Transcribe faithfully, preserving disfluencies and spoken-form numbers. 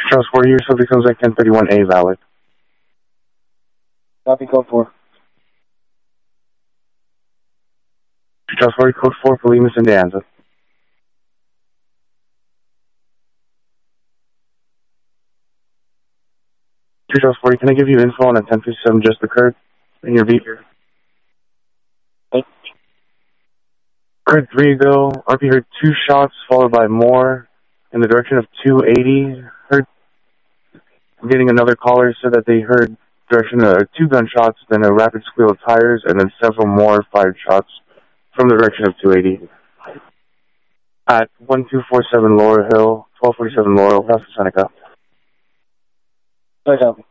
Charles forty, your subject comes like ten thirty-one A valid. Copy code four. Charles forty, code four, Polimus and De Anza. Charles forty, can I give you info on a ten fifty-seven just occurred in your beat here? Heard three ago. R P heard two shots followed by more in the direction of two eighty. Heard getting another caller said that they heard direction of uh, two gunshots, then a rapid squeal of tires, and then several more fired shots from the direction of two eighty. At one two four seven Laurel Hill, twelve forty-seven Laurel, Paso Seneca. Sorry, copy.